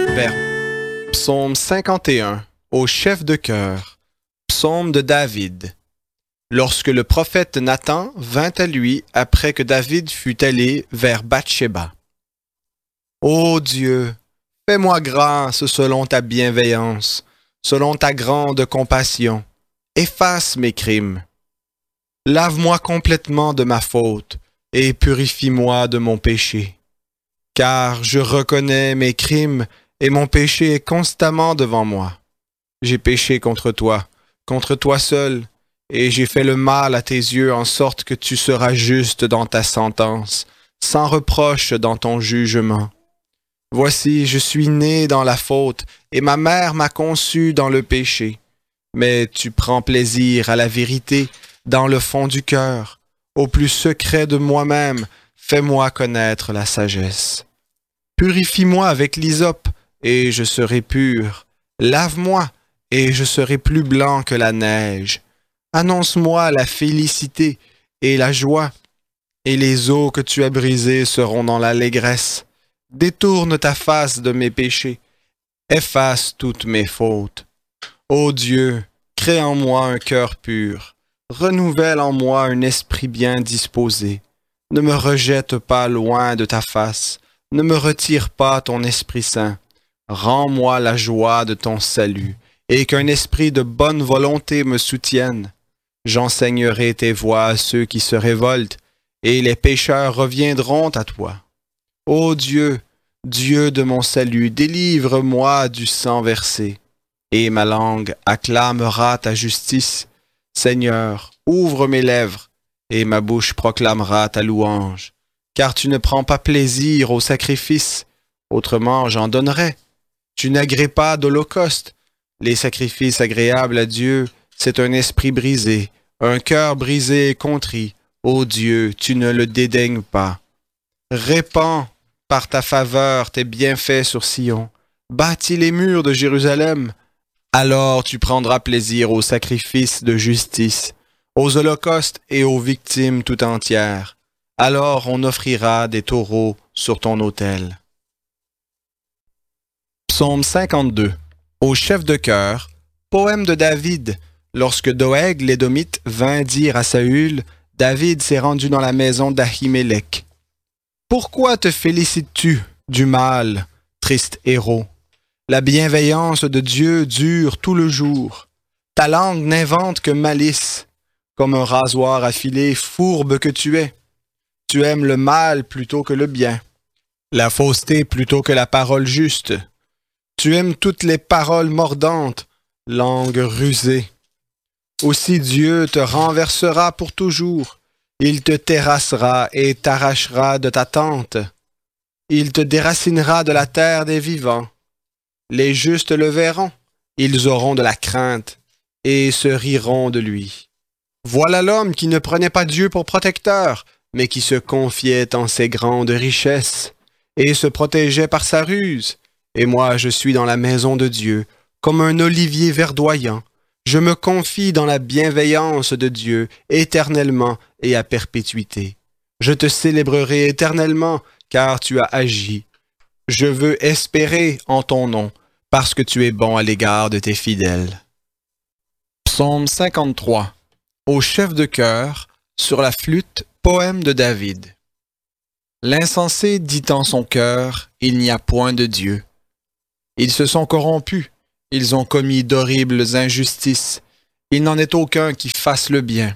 vers Psaume 51, au chef de chœur, Psaume de David. Lorsque le prophète Nathan vint à lui après que David fut allé vers Bathsheba. Ô Dieu, fais-moi grâce selon ta bienveillance, selon ta grande compassion. Efface mes crimes. Lave-moi complètement de ma faute et purifie-moi de mon péché. Car je reconnais mes crimes et mon péché est constamment devant moi. J'ai péché contre toi seul, et j'ai fait le mal à tes yeux en sorte que tu seras juste dans ta sentence, sans reproche dans ton jugement. Voici, je suis né dans la faute, et ma mère m'a conçu dans le péché. Mais tu prends plaisir à la vérité dans le fond du cœur. Au plus secret de moi-même, fais-moi connaître la sagesse. Purifie-moi avec l'hysope, et je serai pur. Lave-moi, et je serai plus blanc que la neige. Annonce-moi la félicité et la joie, et les eaux que tu as brisées seront dans l'allégresse. Détourne ta face de mes péchés, efface toutes mes fautes. Ô Dieu, crée en moi un cœur pur, renouvelle en moi un esprit bien disposé. Ne me rejette pas loin de ta face, ne me retire pas ton Esprit Saint. Rends-moi la joie de ton salut, et qu'un esprit de bonne volonté me soutienne. J'enseignerai tes voies à ceux qui se révoltent, et les pécheurs reviendront à toi. Ô Dieu, Dieu de mon salut, délivre-moi du sang versé, et ma langue acclamera ta justice. Seigneur, ouvre mes lèvres, et ma bouche proclamera ta louange. Car tu ne prends pas plaisir au sacrifice, autrement j'en donnerais. Tu n'agrées pas d'holocauste. Les sacrifices agréables à Dieu, c'est un esprit brisé, un cœur brisé et contrit. Ô Dieu, tu ne le dédaignes pas. Répands par ta faveur tes bienfaits sur Sion. Bâtis les murs de Jérusalem. Alors tu prendras plaisir aux sacrifices de justice, aux holocaustes et aux victimes tout entières. Alors on offrira des taureaux sur ton autel. Psaume 52. Au chef de chœur, poème de David. Lorsque Doeg l'Édomite vint dire à Saül, David s'est rendu dans la maison d'Ahimélec. Pourquoi te félicites-tu du mal, triste héros? La bienveillance de Dieu dure tout le jour. Ta langue n'invente que malice. Comme un rasoir affilé, fourbe que tu es. Tu aimes le mal plutôt que le bien, la fausseté plutôt que la parole juste. Tu aimes toutes les paroles mordantes, langue rusée. Aussi Dieu te renversera pour toujours. Il te terrassera et t'arrachera de ta tente. Il te déracinera de la terre des vivants. Les justes le verront, ils auront de la crainte et se riront de lui. Voilà l'homme qui ne prenait pas Dieu pour protecteur, mais qui se confiait en ses grandes richesses et se protégeait par sa ruse. Et moi, je suis dans la maison de Dieu, comme un olivier verdoyant. Je me confie dans la bienveillance de Dieu, éternellement et à perpétuité. Je te célébrerai éternellement, car tu as agi. Je veux espérer en ton nom, parce que tu es bon à l'égard de tes fidèles. Psaume 53. Au chef de chœur, sur la flûte, poème de David. L'insensé dit en son cœur, il n'y a point de Dieu. Ils se sont corrompus, ils ont commis d'horribles injustices. Il n'en est aucun qui fasse le bien.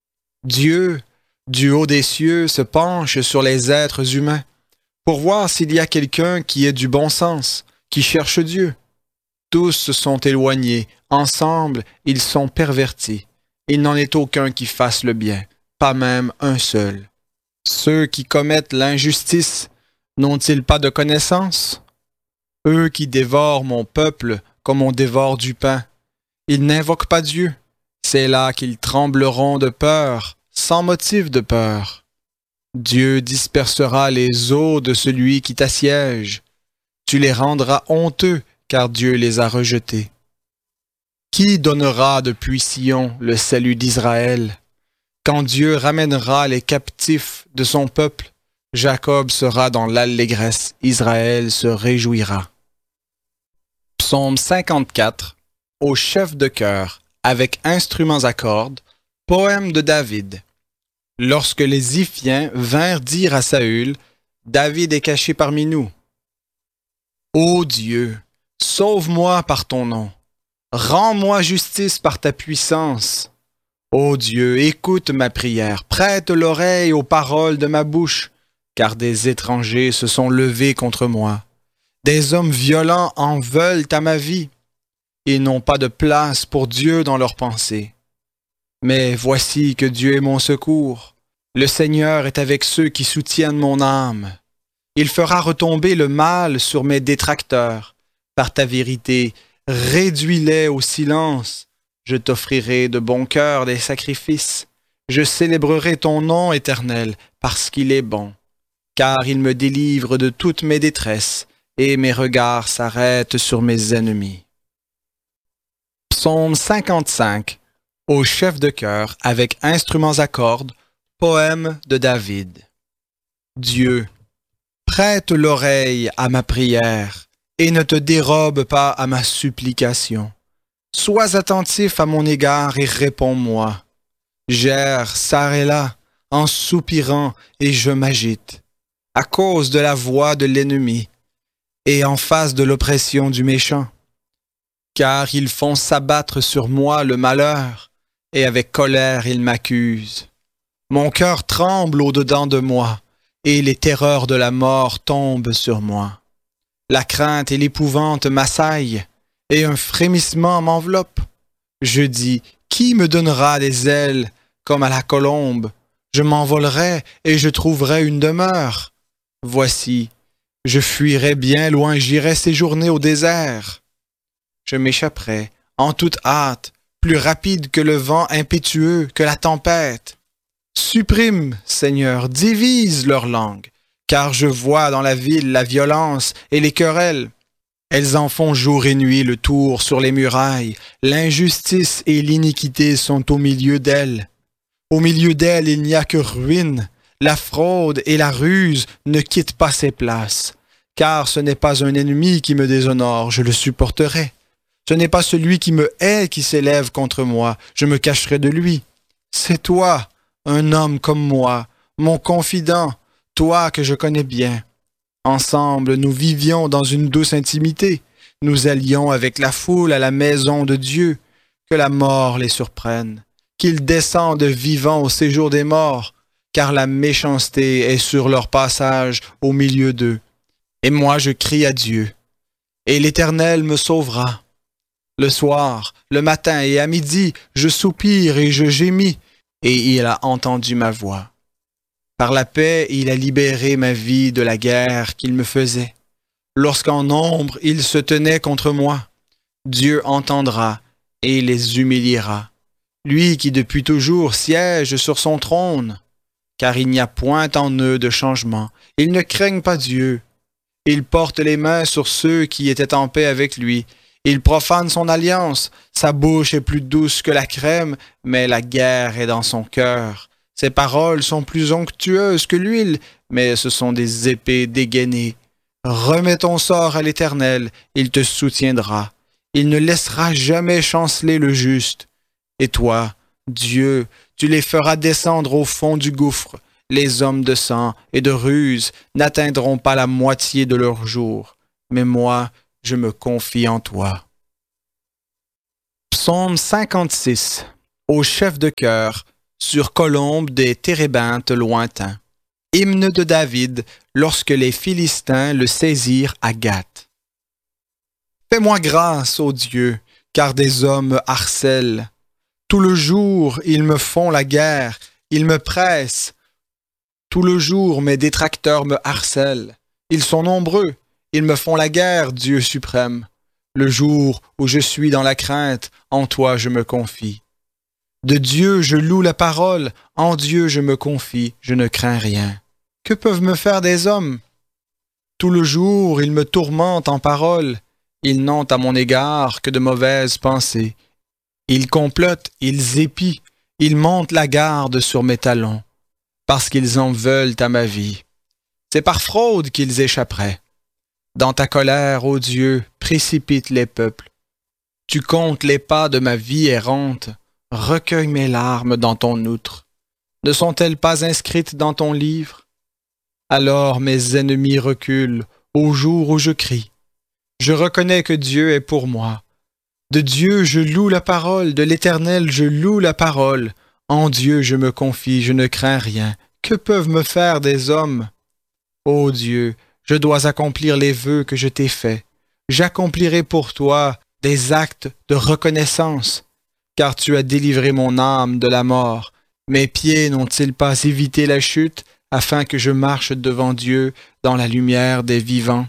Dieu, du haut des cieux, se penche sur les êtres humains pour voir s'il y a quelqu'un qui ait du bon sens, qui cherche Dieu. Tous se sont éloignés, ensemble ils sont pervertis. Il n'en est aucun qui fasse le bien, pas même un seul. Ceux qui commettent l'injustice, n'ont-ils pas de connaissance? Eux qui dévorent mon peuple comme on dévore du pain, ils n'invoquent pas Dieu. C'est là qu'ils trembleront de peur, sans motif de peur. Dieu dispersera les eaux de celui qui t'assiège. Tu les rendras honteux, car Dieu les a rejetés. Qui donnera depuis Sion le salut d'Israël? Quand Dieu ramènera les captifs de son peuple, Jacob sera dans l'allégresse, Israël se réjouira. Psaume 54, au chef de chœur, avec instruments à cordes, poème de David. Lorsque les Ziphiens vinrent dire à Saül, David est caché parmi nous. Ô Dieu, sauve-moi par ton nom. Rends-moi justice par ta puissance. Ô Dieu, écoute ma prière, prête l'oreille aux paroles de ma bouche, car des étrangers se sont levés contre moi. Des hommes violents en veulent à ma vie. Ils n'ont pas de place pour Dieu dans leurs pensées. Mais voici que Dieu est mon secours. Le Seigneur est avec ceux qui soutiennent mon âme. Il fera retomber le mal sur mes détracteurs. Par ta vérité, réduis-les au silence. Je t'offrirai de bon cœur des sacrifices. Je célébrerai ton nom éternel, parce qu'il est bon. Car il me délivre de toutes mes détresses, et mes regards s'arrêtent sur mes ennemis. Psaume 55, au chef de chœur, avec instruments à cordes, poème de David. Dieu, prête l'oreille à ma prière, et ne te dérobe pas à ma supplication. Sois attentif à mon égard et réponds-moi. J'erre çà et là, en soupirant, et je m'agite, à cause de la voix de l'ennemi, et en face de l'oppression du méchant. Car ils font s'abattre sur moi le malheur, et avec colère ils m'accusent. Mon cœur tremble au-dedans de moi, et les terreurs de la mort tombent sur moi. La crainte et l'épouvante m'assaillent, et un frémissement m'enveloppe. Je dis, qui me donnera des ailes comme à la colombe? Je m'envolerai et je trouverai une demeure. Voici, je fuirai bien loin, j'irai séjourner au désert. Je m'échapperai, en toute hâte, plus rapide que le vent impétueux, que la tempête. Supprime, Seigneur, divise leur langue, car je vois dans la ville la violence et les querelles. Elles en font jour et nuit le tour sur les murailles. L'injustice et l'iniquité sont au milieu d'elles. Au milieu d'elles, il n'y a que ruine. La fraude et la ruse ne quittent pas ses places. Car ce n'est pas un ennemi qui me déshonore, je le supporterai. Ce n'est pas celui qui me hait qui s'élève contre moi, je me cacherai de lui. C'est toi, un homme comme moi, mon confident, toi que je connais bien. Ensemble, nous vivions dans une douce intimité. Nous allions avec la foule à la maison de Dieu. Que la mort les surprenne. Qu'ils descendent vivants au séjour des morts, car la méchanceté est sur leur passage au milieu d'eux. Et moi je crie à Dieu, et l'Éternel me sauvera. Le soir, le matin et à midi, je soupire et je gémis, et il a entendu ma voix. Par la paix, il a libéré ma vie de la guerre qu'il me faisait. Lorsqu'en nombre, ils se tenaient contre moi, Dieu entendra et les humiliera. Lui qui depuis toujours siège sur son trône, car il n'y a point en eux de changement. Ils ne craignent pas Dieu. Ils portent les mains sur ceux qui étaient en paix avec lui. Ils profanent son alliance. Sa bouche est plus douce que la crème, mais la guerre est dans son cœur. Ses paroles sont plus onctueuses que l'huile, mais ce sont des épées dégainées. Remets ton sort à l'Éternel, il te soutiendra. Il ne laissera jamais chanceler le juste. Et toi, Dieu, tu les feras descendre au fond du gouffre. Les hommes de sang et de ruse n'atteindront pas la moitié de leur jour. Mais moi, je me confie en toi. Psaume 56, au chef de chœur, sur colombe des térébinthes lointains. Hymne de David, lorsque les Philistins le saisirent à Gath. Fais-moi grâce, ô Dieu, car des hommes me harcèlent. Tout le jour, ils me font la guerre, ils me pressent. Tout le jour, mes détracteurs me harcèlent. Ils sont nombreux, ils me font la guerre, Dieu suprême. Le jour où je suis dans la crainte, en toi je me confie. De Dieu je loue la parole, en Dieu je me confie, je ne crains rien. Que peuvent me faire des hommes? Tout le jour, ils me tourmentent en parole. Ils n'ont à mon égard que de mauvaises pensées. Ils complotent, ils épient, ils montent la garde sur mes talons, parce qu'ils en veulent à ma vie. C'est par fraude qu'ils échapperaient. Dans ta colère, ô Dieu, précipites les peuples. Tu comptes les pas de ma vie errante, recueille mes larmes dans ton outre. Ne sont-elles pas inscrites dans ton livre? Alors mes ennemis reculent au jour où je crie. Je reconnais que Dieu est pour moi. De Dieu je loue la parole, de l'Éternel je loue la parole. En Dieu je me confie, je ne crains rien. Que peuvent me faire des hommes? Ô Dieu, je dois accomplir les vœux que je t'ai faits. J'accomplirai pour toi des actes de reconnaissance, car tu as délivré mon âme de la mort. Mes pieds n'ont-ils pas évité la chute, afin que je marche devant Dieu dans la lumière des vivants?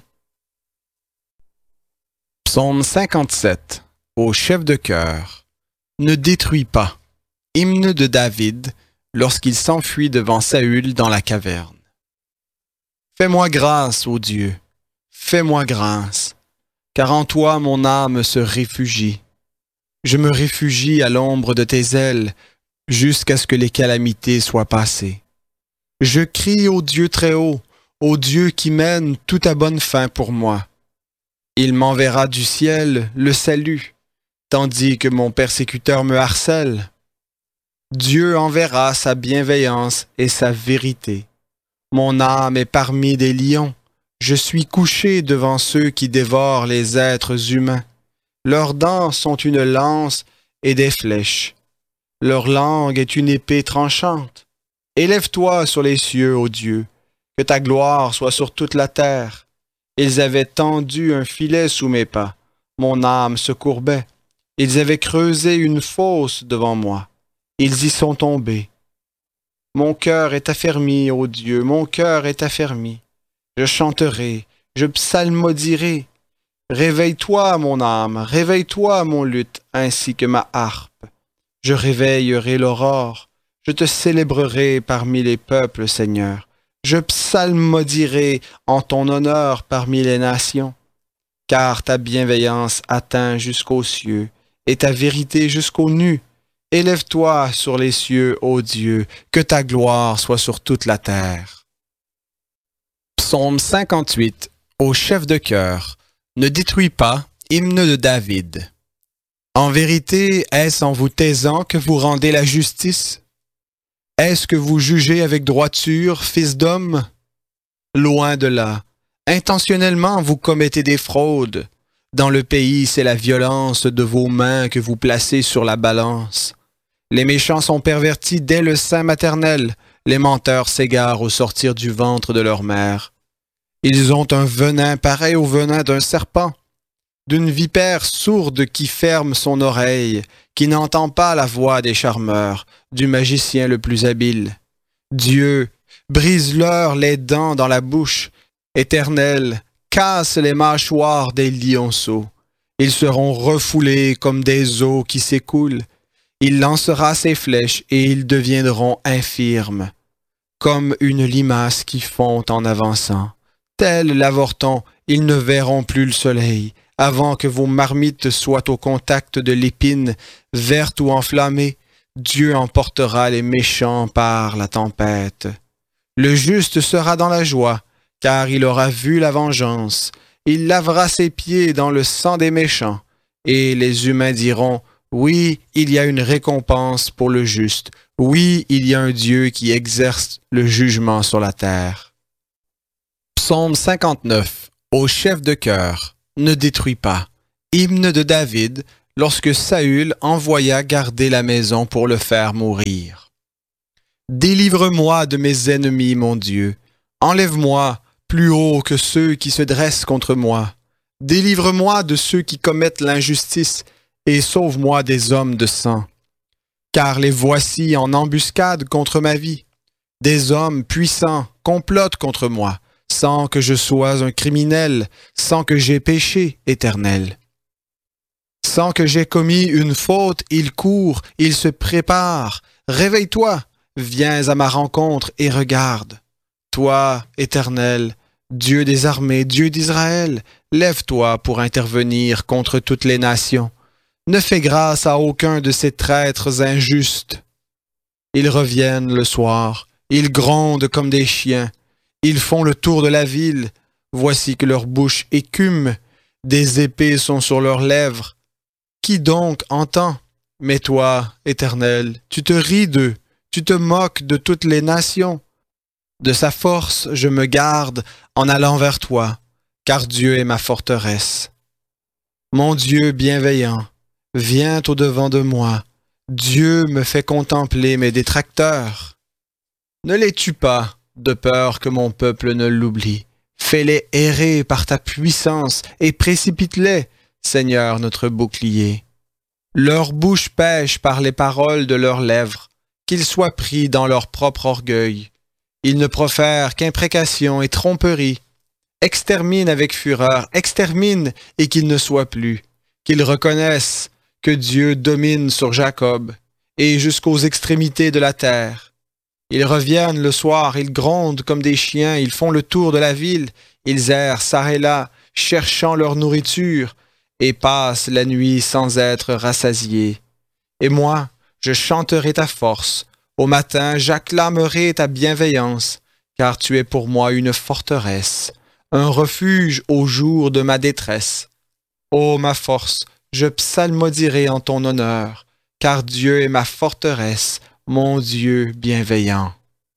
Psaume 57. Au chef de chœur. Ne détruis pas. Hymne de David, lorsqu'il s'enfuit devant Saül dans la caverne. Fais-moi grâce, ô Dieu, fais-moi grâce, car en toi mon âme se réfugie. Je me réfugie à l'ombre de tes ailes, jusqu'à ce que les calamités soient passées. Je crie au Dieu très haut, au Dieu qui mène tout à bonne fin pour moi. Il m'enverra du ciel le salut, tandis que mon persécuteur me harcèle. Dieu enverra sa bienveillance et sa vérité. Mon âme est parmi des lions. Je suis couché devant ceux qui dévorent les êtres humains. Leurs dents sont une lance et des flèches. Leur langue est une épée tranchante. Élève-toi sur les cieux, ô Dieu, que ta gloire soit sur toute la terre. Ils avaient tendu un filet sous mes pas. Mon âme se courbait. Ils avaient creusé une fosse devant moi. Ils y sont tombés. Mon cœur est affermi, ô Dieu, mon cœur est affermi. Je chanterai, je psalmodierai. Réveille-toi, mon âme, réveille-toi, mon luth, ainsi que ma harpe. Je réveillerai l'aurore. Je te célébrerai parmi les peuples, Seigneur. Je psalmodierai en ton honneur parmi les nations. Car ta bienveillance atteint jusqu'aux cieux, et ta vérité jusqu'aux nues. Élève-toi sur les cieux, ô Dieu, que ta gloire soit sur toute la terre. Psaume 58. Au chef de chœur. Ne détruis pas, hymne de David. En vérité, est-ce en vous taisant que vous rendez la justice? Est-ce que vous jugez avec droiture, fils d'homme? Loin de là. Intentionnellement, vous commettez des fraudes. Dans le pays, c'est la violence de vos mains que vous placez sur la balance. Les méchants sont pervertis dès le sein maternel. Les menteurs s'égarent au sortir du ventre de leur mère. Ils ont un venin pareil au venin d'un serpent, d'une vipère sourde qui ferme son oreille, qui n'entend pas la voix des charmeurs, du magicien le plus habile. Dieu, brise-leur les dents dans la bouche. Éternel, casse les mâchoires des lionceaux. Ils seront refoulés comme des eaux qui s'écoulent. Il lancera ses flèches et ils deviendront infirmes, comme une limace qui fond en avançant. Tel l'avorton, ils ne verront plus le soleil, avant que vos marmites soient au contact de l'épine, verte ou enflammée. Dieu emportera les méchants par la tempête. Le juste sera dans la joie, car il aura vu la vengeance. Il lavera ses pieds dans le sang des méchants, et les humains diront: oui, il y a une récompense pour le juste. Oui, il y a un Dieu qui exerce le jugement sur la terre. Psaume 59. Au chef de chœur. Ne détruis pas. Hymne de David, lorsque Saül envoya garder la maison pour le faire mourir. Délivre-moi de mes ennemis, mon Dieu. Enlève-moi plus haut que ceux qui se dressent contre moi. Délivre-moi de ceux qui commettent l'injustice, et sauve-moi des hommes de sang. Car les voici en embuscade contre ma vie. Des hommes puissants complotent contre moi, sans que je sois un criminel, sans que j'aie péché, Éternel. Sans que j'aie commis une faute, ils courent, ils se préparent. Réveille-toi, viens à ma rencontre et regarde. Toi, Éternel, Dieu des armées, Dieu d'Israël, lève-toi pour intervenir contre toutes les nations. Ne fais grâce à aucun de ces traîtres injustes. Ils reviennent le soir, ils grondent comme des chiens, ils font le tour de la ville, voici que leur bouche écume, des épées sont sur leurs lèvres. Qui donc entend? Mais toi, Éternel, tu te ris d'eux, tu te moques de toutes les nations. De sa force, je me garde en allant vers toi, car Dieu est ma forteresse. Mon Dieu bienveillant, viens au-devant de moi. Dieu me fait contempler mes détracteurs. Ne les tue pas, de peur que mon peuple ne l'oublie. Fais-les errer par ta puissance et précipite-les, Seigneur notre bouclier. Leur bouche pêche par les paroles de leurs lèvres, qu'ils soient pris dans leur propre orgueil. Ils ne profèrent qu'imprécations et tromperies. Extermine avec fureur, extermine et qu'ils ne soient plus. Qu'ils reconnaissent que Dieu domine sur Jacob et jusqu'aux extrémités de la terre. Ils reviennent le soir, ils grondent comme des chiens, ils font le tour de la ville, ils errent çà et là, cherchant leur nourriture, et passent la nuit sans être rassasiés. Et moi, je chanterai ta force. Au matin, j'acclamerai ta bienveillance, car tu es pour moi une forteresse, un refuge au jour de ma détresse. Ô ma force, je psalmodierai en ton honneur, car Dieu est ma forteresse, mon Dieu bienveillant.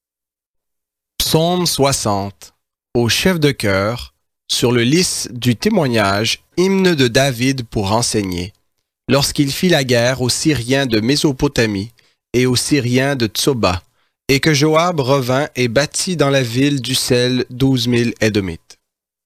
Psaume 60. Au chef de chœur, sur le lys du témoignage, hymne de David pour enseigner, lorsqu'il fit la guerre aux Syriens de Mésopotamie et aux Syriens de Tsoba, et que Joab revint et bâtit dans la ville du sel 12 000 Édomites.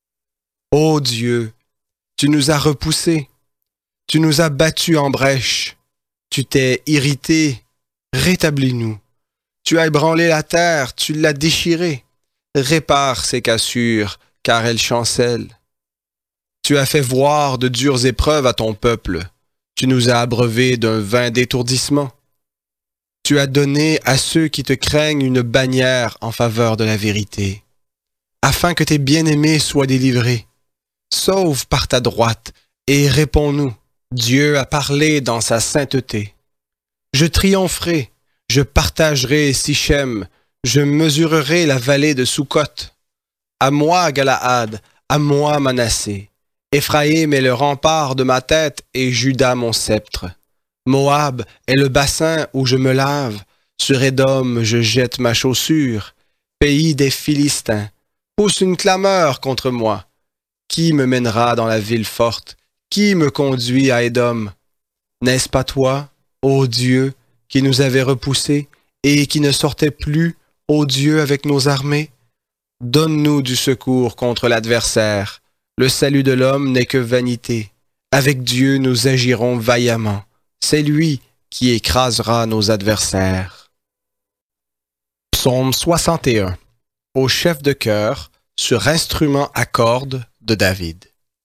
Ô Dieu, tu nous as repoussés, tu nous as battus en brèche, tu t'es irrité, rétablis-nous. Tu as ébranlé la terre, tu l'as déchirée. Répare ces cassures, car elles chancellent. Tu as fait voir de dures épreuves à ton peuple. Tu nous as abreuvés d'un vin d'étourdissement. Tu as donné à ceux qui te craignent une bannière en faveur de la vérité, afin que tes bien-aimés soient délivrés. Sauve par ta droite et réponds-nous. Dieu a parlé dans sa sainteté. Je triompherai, je partagerai Sichem, je mesurerai la vallée de Sukkot. À moi, Galaad, à moi, Manassé. Éphraïm est le rempart de ma tête et Juda mon sceptre. Moab est le bassin où je me lave. Sur Édom, je jette ma chaussure. Pays des Philistins, pousse une clameur contre moi. Qui me mènera dans la ville forte? Qui me conduit à Édom? N'est-ce pas toi, ô Dieu, qui nous avait repoussés et qui ne sortait plus, ô Dieu, avec nos armées? Donne-nous du secours contre l'adversaire. Le salut de l'homme n'est que vanité. Avec Dieu, nous agirons vaillamment. C'est lui qui écrasera nos adversaires. Psaume 61. Au chef de chœur, sur instrument à cordes de David.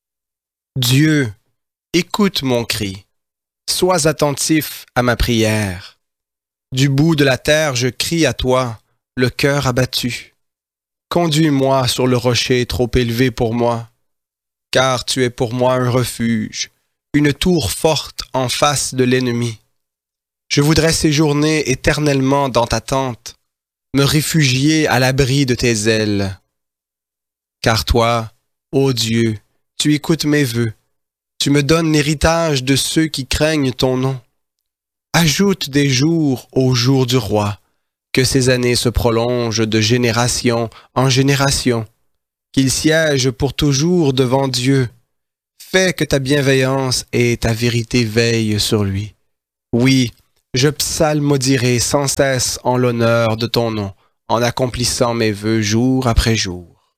Dieu, écoute mon cri. Sois attentif à ma prière. Du bout de la terre, je crie à toi, le cœur abattu. Conduis-moi sur le rocher trop élevé pour moi, car tu es pour moi un refuge, une tour forte en face de l'ennemi. Je voudrais séjourner éternellement dans ta tente, me réfugier à l'abri de tes ailes. Car toi, ô Dieu, tu écoutes mes vœux, tu me donnes l'héritage de ceux qui craignent ton nom. Ajoute des jours aux jours du roi, que ces années se prolongent de génération en génération, qu'il siège pour toujours devant Dieu. Fais que ta bienveillance et ta vérité veillent sur lui. Oui, je psalmodierai sans cesse en l'honneur de ton nom, en accomplissant mes vœux jour après jour.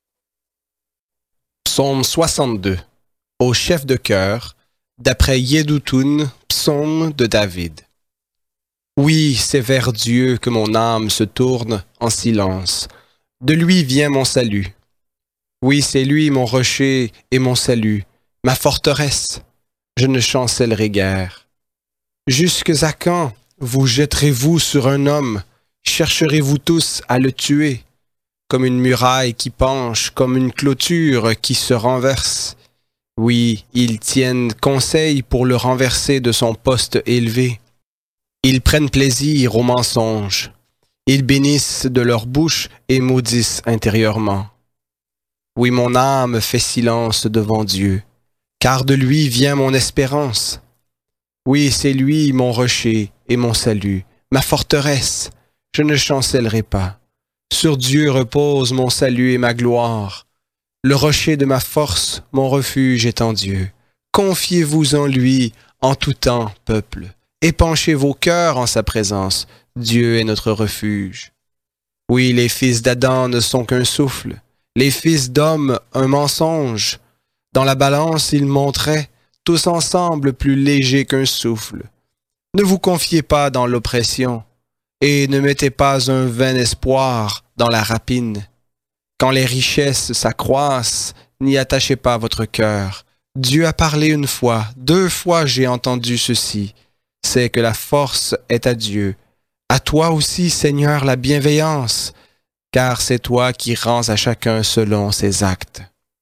Psaume 62. Au chef de chœur, d'après Yédoutun, psaume de David. Oui, c'est vers Dieu que mon âme se tourne en silence. De lui vient mon salut. Oui, c'est lui mon rocher et mon salut, ma forteresse. Je ne chancellerai guère. Jusque à quand vous jetterez-vous sur un homme? Chercherez-vous tous à le tuer? Comme une muraille qui penche, comme une clôture qui se renverse. Oui, ils tiennent conseil pour le renverser de son poste élevé. Ils prennent plaisir au mensonge. Ils bénissent de leur bouche et maudissent intérieurement. Oui, mon âme fait silence devant Dieu, car de lui vient mon espérance. Oui, c'est lui mon rocher et mon salut, ma forteresse. Je ne chancellerai pas. Sur Dieu repose mon salut et ma gloire. Le rocher de ma force, mon refuge est en Dieu. Confiez-vous en lui en tout temps, peuple. Épanchez vos cœurs en sa présence. Dieu est notre refuge. Oui, les fils d'Adam ne sont qu'un souffle, les fils d'homme un mensonge. Dans la balance, ils montraient, tous ensemble plus légers qu'un souffle. Ne vous confiez pas dans l'oppression, et ne mettez pas un vain espoir dans la rapine. Quand les richesses s'accroissent, n'y attachez pas votre cœur. Dieu a parlé une fois, 2 fois j'ai entendu ceci. C'est que la force est à Dieu. À toi aussi, Seigneur, la bienveillance, car c'est toi qui rends à chacun selon ses actes.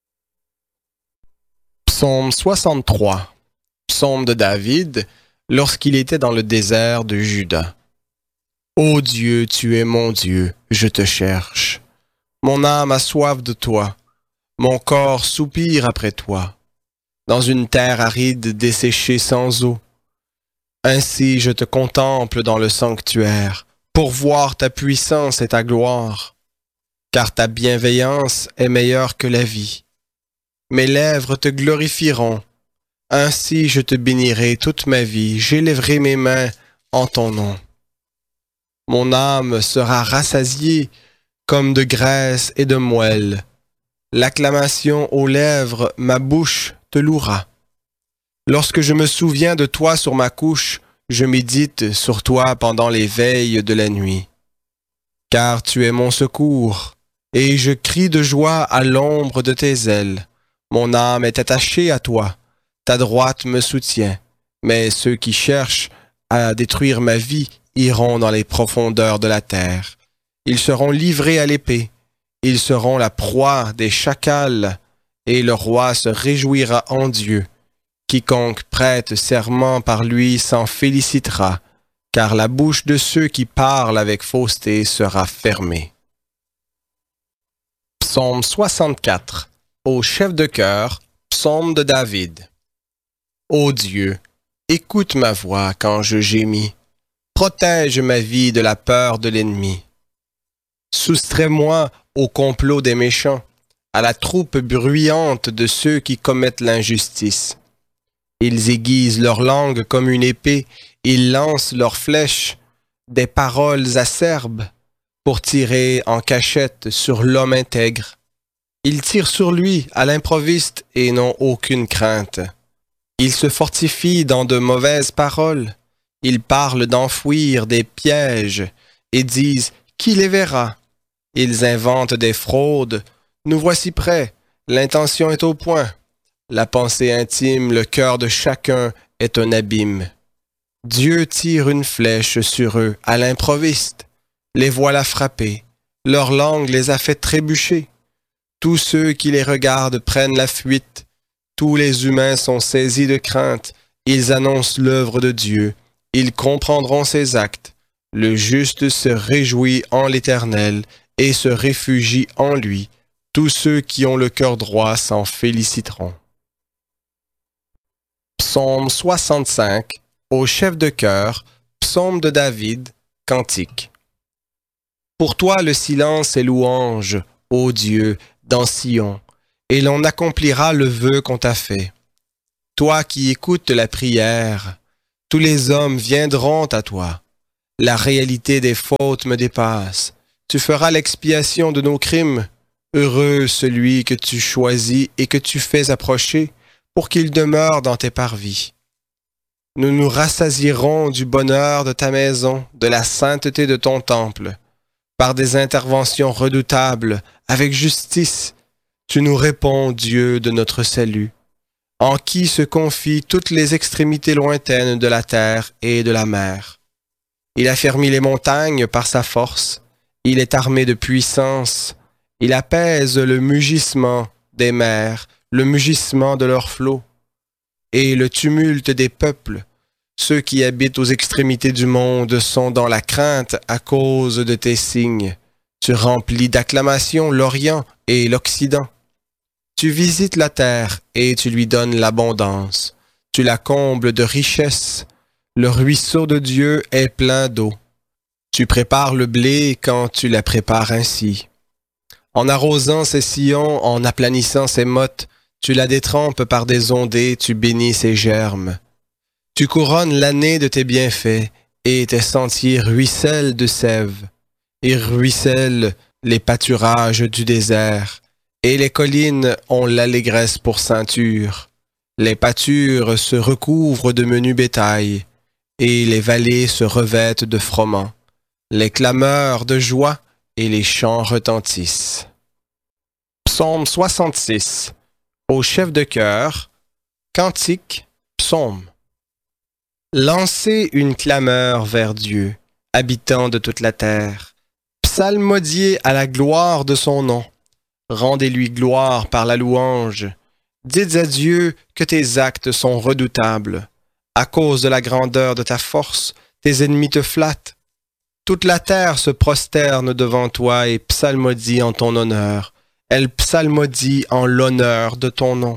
Psaume 63. Psaume de David, lorsqu'il était dans le désert de Juda. Ô Dieu, tu es mon Dieu, je te cherche. Mon âme a soif de toi, mon corps soupire après toi, dans une terre aride desséchée sans eau. Ainsi je te contemple dans le sanctuaire, pour voir ta puissance et ta gloire, car ta bienveillance est meilleure que la vie. Mes lèvres te glorifieront, ainsi je te bénirai toute ma vie, j'élèverai mes mains en ton nom. Mon âme sera rassasiée comme de graisse et de moelle. L'acclamation aux lèvres, ma bouche te louera. Lorsque je me souviens de toi sur ma couche, je médite sur toi pendant les veilles de la nuit. Car tu es mon secours, et je crie de joie à l'ombre de tes ailes. Mon âme est attachée à toi, ta droite me soutient. Mais ceux qui cherchent à détruire ma vie iront dans les profondeurs de la terre. Ils seront livrés à l'épée, ils seront la proie des chacals, et le roi se réjouira en Dieu. Quiconque prête serment par lui s'en félicitera, car la bouche de ceux qui parlent avec fausseté sera fermée. Psaume 64. Au chef de chœur, psaume de David. Ô Dieu, écoute ma voix quand je gémis. Protège ma vie de la peur de l'ennemi. Soustrais-moi au complot des méchants, à la troupe bruyante de ceux qui commettent l'injustice. Ils aiguisent leur langue comme une épée, ils lancent leurs flèches, des paroles acerbes, pour tirer en cachette sur l'homme intègre. Ils tirent sur lui à l'improviste et n'ont aucune crainte. Ils se fortifient dans de mauvaises paroles. Ils parlent d'enfouir des pièges et disent « Qui les verra ?» Ils inventent des fraudes. Nous voici prêts. L'intention est au point. La pensée intime, le cœur de chacun est un abîme. Dieu tire une flèche sur eux à l'improviste. Les voilà frappés. Leur langue les a fait trébucher. Tous ceux qui les regardent prennent la fuite. Tous les humains sont saisis de crainte. Ils annoncent l'œuvre de Dieu. Ils comprendront ses actes. Le juste se réjouit en l'Éternel et se réfugie en lui. Tous ceux qui ont le cœur droit s'en féliciteront. Psaume 65. Au chef de chœur, psaume de David, cantique. Pour toi le silence est louange, ô Dieu, dans Sion, et l'on accomplira le vœu qu'on t'a fait. Toi qui écoutes la prière, tous les hommes viendront à toi. La réalité des fautes me dépasse. Tu feras l'expiation de nos crimes. Heureux celui que tu choisis et que tu fais approcher pour qu'il demeure dans tes parvis. Nous nous rassasierons du bonheur de ta maison, de la sainteté de ton temple. Par des interventions redoutables, avec justice, tu nous réponds, Dieu de notre salut, en qui se confient toutes les extrémités lointaines de la terre et de la mer. Il a fermi les montagnes par sa force, il est armé de puissance, il apaise le mugissement des mers, le mugissement de leurs flots, et le tumulte des peuples. Ceux qui habitent aux extrémités du monde sont dans la crainte à cause de tes signes. Tu remplis d'acclamations l'Orient et l'Occident. Tu visites la terre et tu lui donnes l'abondance. Tu la combles de richesses. Le ruisseau de Dieu est plein d'eau. Tu prépares le blé quand tu la prépares ainsi. En arrosant ses sillons, en aplanissant ses mottes, tu la détrempes par des ondées, tu bénis ses germes. Tu couronnes l'année de tes bienfaits, et tes sentiers ruissellent de sève. Et ruissellent les pâturages du désert, et les collines ont l'allégresse pour ceinture. Les pâtures se recouvrent de menu bétail, et les vallées se revêtent de froment. Les clameurs de joie et les chants retentissent. Psaume 66. Au chef de chœur, cantique, psaume. Lancez une clameur vers Dieu, habitant de toute la terre. Psalmodiez à la gloire de son nom. Rendez-lui gloire par la louange. Dites à Dieu que tes actes sont redoutables. À cause de la grandeur de ta force, tes ennemis te flattent. Toute la terre se prosterne devant toi et psalmodie en ton honneur. Elle psalmodie en l'honneur de ton nom.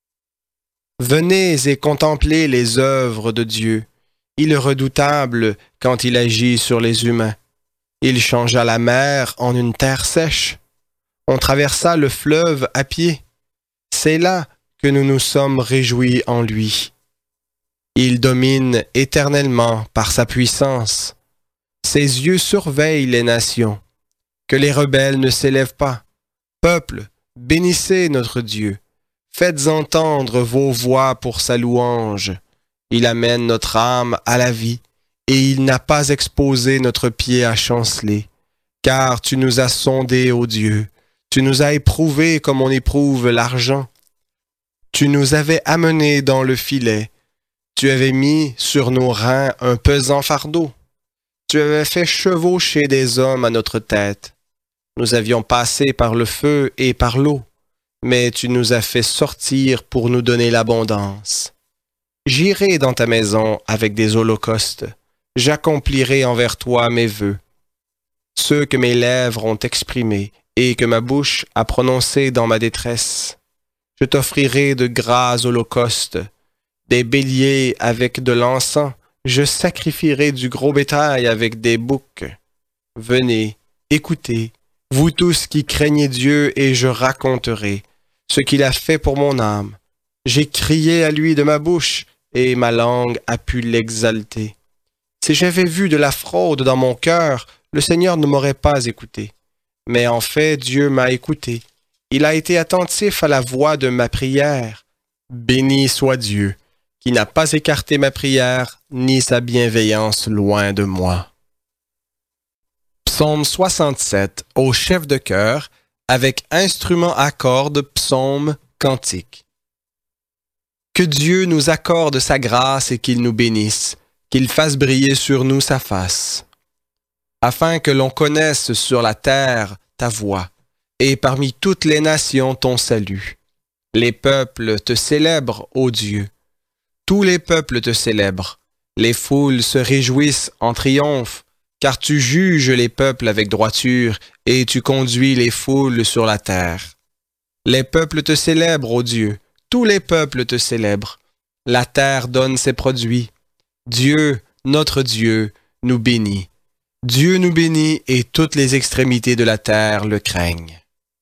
Venez et contemplez les œuvres de Dieu. Il est redoutable quand il agit sur les humains. Il changea la mer en une terre sèche. On traversa le fleuve à pied. C'est là que nous nous sommes réjouis en lui. Il domine éternellement par sa puissance. Ses yeux surveillent les nations. Que les rebelles ne s'élèvent pas. Peuple, bénissez notre Dieu. Faites entendre vos voix pour sa louange. Il amène notre âme à la vie, et il n'a pas exposé notre pied à chanceler. Car tu nous as sondés, ô Dieu. Tu nous as éprouvés comme on éprouve l'argent. Tu nous avais amenés dans le filet. Tu avais mis sur nos reins un pesant fardeau. Tu avais fait chevaucher des hommes à notre tête. Nous avions passé par le feu et par l'eau, mais tu nous as fait sortir pour nous donner l'abondance. J'irai dans ta maison avec des holocaustes. J'accomplirai envers toi mes vœux. Ceux que mes lèvres ont exprimés et que ma bouche a prononcés dans ma détresse. Je t'offrirai de gras holocaustes, des béliers avec de l'encens. Je sacrifierai du gros bétail avec des boucs. Venez, écoutez, vous tous qui craignez Dieu, et je raconterai ce qu'il a fait pour mon âme. J'ai crié à lui de ma bouche, et ma langue a pu l'exalter. Si j'avais vu de la fraude dans mon cœur, le Seigneur ne m'aurait pas écouté. Mais en fait, Dieu m'a écouté. Il a été attentif à la voix de ma prière. Béni soit Dieu, qui n'a pas écarté ma prière, ni sa bienveillance loin de moi. Psaume 67, au chef de chœur, avec instrument à cordes, psaume, cantique. Que Dieu nous accorde sa grâce et qu'il nous bénisse, qu'il fasse briller sur nous sa face, afin que l'on connaisse sur la terre ta voix, et parmi toutes les nations ton salut. Les peuples te célèbrent, ô Dieu. Tous les peuples te célèbrent. Les foules se réjouissent en triomphe, car tu juges les peuples avec droiture et tu conduis les foules sur la terre. Les peuples te célèbrent, ô Dieu. Tous les peuples te célèbrent. La terre donne ses produits. Dieu, notre Dieu, nous bénit. Dieu nous bénit et toutes les extrémités de la terre le craignent.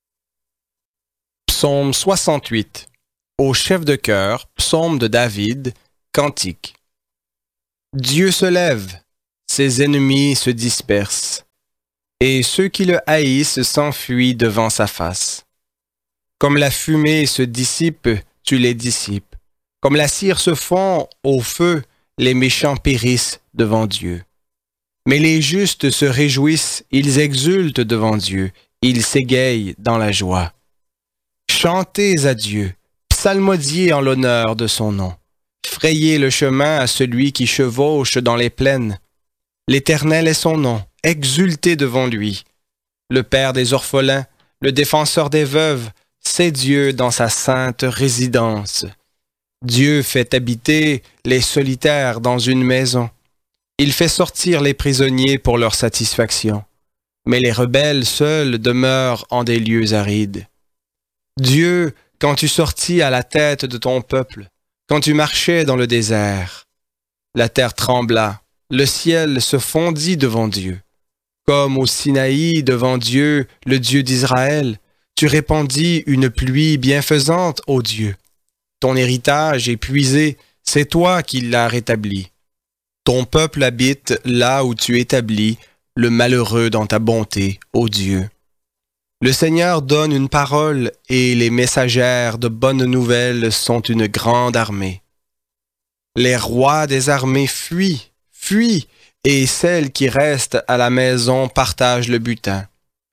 Psaume 68. Au chef de chœur, psaume de David, cantique. Dieu se lève, ses ennemis se dispersent, et ceux qui le haïssent s'enfuient devant sa face. Comme la fumée se dissipe, tu les dissipes. Comme la cire se fond au feu, les méchants périssent devant Dieu. Mais les justes se réjouissent, ils exultent devant Dieu, ils s'égayent dans la joie. Chantez à Dieu, psalmodiez en l'honneur de son nom. Frayez le chemin à celui qui chevauche dans les plaines. L'Éternel est son nom, exultez devant lui. Le Père des orphelins, le défenseur des veuves, c'est Dieu dans sa sainte résidence. Dieu fait habiter les solitaires dans une maison. Il fait sortir les prisonniers pour leur satisfaction. Mais les rebelles seuls demeurent en des lieux arides. Dieu, quand tu sortis à la tête de ton peuple, quand tu marchais dans le désert. La terre trembla, le ciel se fondit devant Dieu. Comme au Sinaï devant Dieu, le Dieu d'Israël, tu répandis une pluie bienfaisante, ô Dieu. Ton héritage épuisé, c'est toi qui l'as rétabli. Ton peuple habite là où tu établis le malheureux dans ta bonté, ô Dieu. Le Seigneur donne une parole et les messagères de bonnes nouvelles sont une grande armée. Les rois des armées fuient, fuient, et celles qui restent à la maison partagent le butin.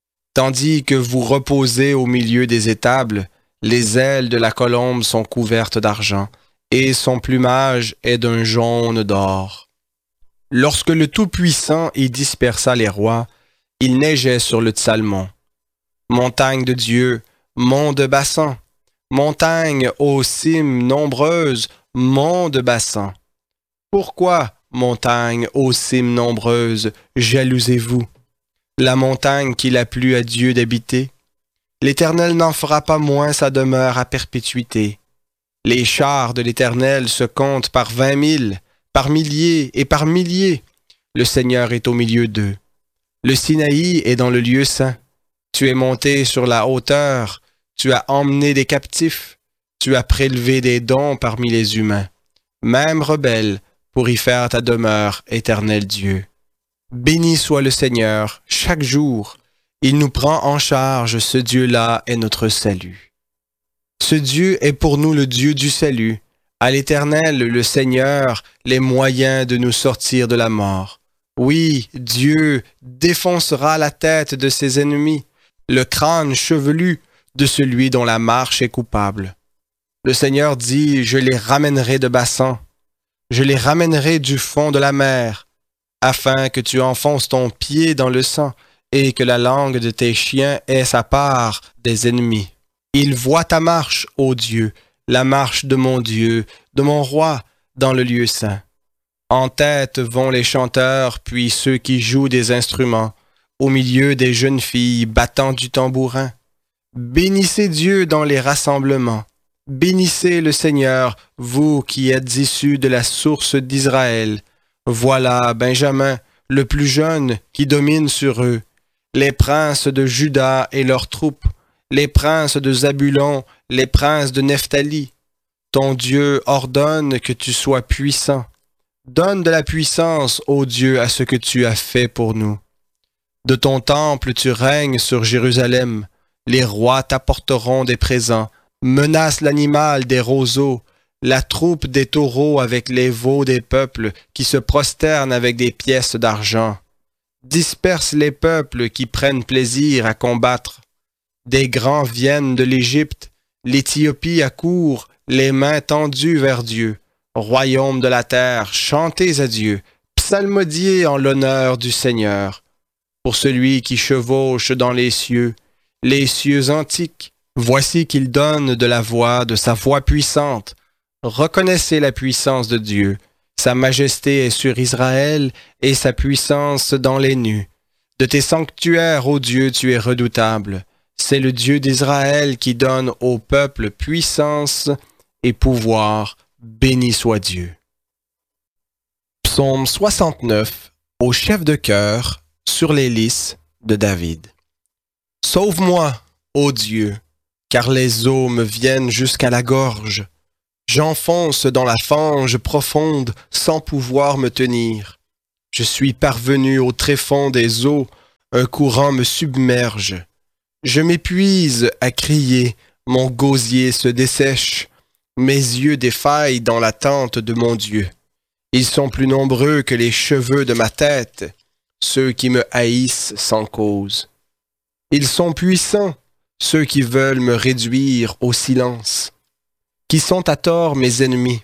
Tandis que vous reposez au milieu des étables, les ailes de la colombe sont couvertes d'argent, et son plumage est d'un jaune d'or. Lorsque le Tout-Puissant y dispersa les rois, il neigeait sur le Tsalmon. Montagne de Dieu, mont de Bassan, montagne aux cimes nombreuses, mont de Bassan. Pourquoi, montagne aux cimes nombreuses, jalousez-vous? La montagne qu'il a plu à Dieu d'habiter. L'Éternel n'en fera pas moins sa demeure à perpétuité. Les chars de l'Éternel se comptent par 20 000, par milliers et par milliers. Le Seigneur est au milieu d'eux. Le Sinaï est dans le lieu saint. Tu es monté sur la hauteur, tu as emmené des captifs, tu as prélevé des dons parmi les humains, même rebelles, pour y faire ta demeure, éternel Dieu. Béni soit le Seigneur chaque jour. Il nous prend en charge, ce Dieu-là est notre salut. Ce Dieu est pour nous le Dieu du salut. À l'Éternel, le Seigneur, les moyens de nous sortir de la mort. Oui, Dieu défoncera la tête de ses ennemis, le crâne chevelu de celui dont la marche est coupable. Le Seigneur dit, je les ramènerai de Bassan, je les ramènerai du fond de la mer, afin que tu enfonces ton pied dans le sang et que la langue de tes chiens ait sa part des ennemis. Il voit ta marche, ô Dieu, la marche de mon Dieu, de mon roi, dans le lieu saint. En tête vont les chanteurs, puis ceux qui jouent des instruments, au milieu des jeunes filles battant du tambourin. Bénissez Dieu dans les rassemblements. Bénissez le Seigneur, vous qui êtes issus de la source d'Israël. Voilà Benjamin, le plus jeune, qui domine sur eux. Les princes de Juda et leurs troupes, les princes de Zabulon, les princes de Nephtali. Ton Dieu ordonne que tu sois puissant. Donne de la puissance, ô Dieu, à ce que tu as fait pour nous. De ton temple tu règnes sur Jérusalem. Les rois t'apporteront des présents. Menace l'animal des roseaux, la troupe des taureaux avec les veaux des peuples qui se prosternent avec des pièces d'argent. Disperse les peuples qui prennent plaisir à combattre. Des grands viennent de l'Égypte, l'Éthiopie accourt, les mains tendues vers Dieu. Royaume de la terre, chantez à Dieu, psalmodiez en l'honneur du Seigneur. Pour celui qui chevauche dans les cieux antiques, voici qu'il donne de la voix, de sa voix puissante. Reconnaissez la puissance de Dieu. Sa majesté est sur Israël et sa puissance dans les nues. De tes sanctuaires, ô Dieu, tu es redoutable. C'est le Dieu d'Israël qui donne au peuple puissance et pouvoir. Béni soit Dieu. Psaume 69, au chef de chœur, sur les lys de David. Sauve-moi, ô Dieu, car les eaux me viennent jusqu'à la gorge. J'enfonce dans la fange profonde sans pouvoir me tenir. Je suis parvenu au tréfonds des eaux, un courant me submerge. Je m'épuise à crier, mon gosier se dessèche. Mes yeux défaillent dans l'attente de mon Dieu. Ils sont plus nombreux que les cheveux de ma tête, ceux qui me haïssent sans cause. Ils sont puissants, ceux qui veulent me réduire au silence, qui sont à tort mes ennemis.